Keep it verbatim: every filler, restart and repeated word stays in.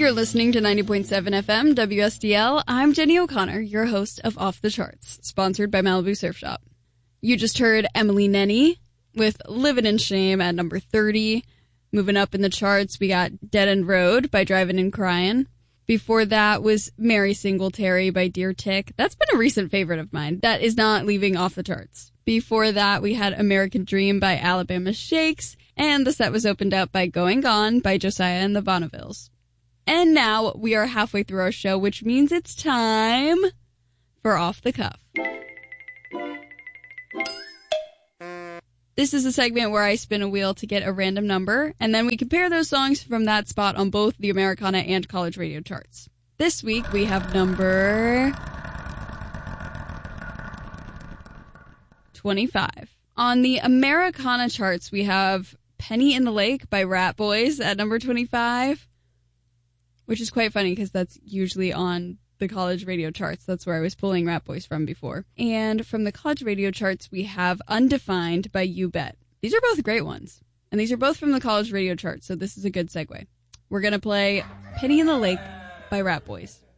You're listening to ninety point seven F M W S D L. I'm Jenny O'Connor, your host of Off the Charts, sponsored by Malibu Surf Shop. You just heard Emily Nenny with Livin' in Shame at number thirty. Moving up in the charts, we got Dead End Road by Drivin' and Cryin'. Before that was Mary Singletary by Dear Tick. That's been a recent favorite of mine. That is not leaving off the charts. Before that, we had American Dream by Alabama Shakes, and the set was opened up by Going Gone by Josiah and the Bonnevilles. And now we are halfway through our show, which means it's time for Off the Cuff. This is a segment where I spin a wheel to get a random number, and then we compare those songs from that spot on both the Americana and college radio charts. This week we have number twenty-five. On the Americana charts, we have Penny in the Lake by Rat Boys at number twenty-five. Which is quite funny because that's usually on the college radio charts. That's where I was pulling Rat Boys from before. And from the college radio charts, we have Undefined by You Bet. These are both great ones. And these are both from the college radio charts, so this is a good segue. We're going to play Penny in the Lake by Rat Boys.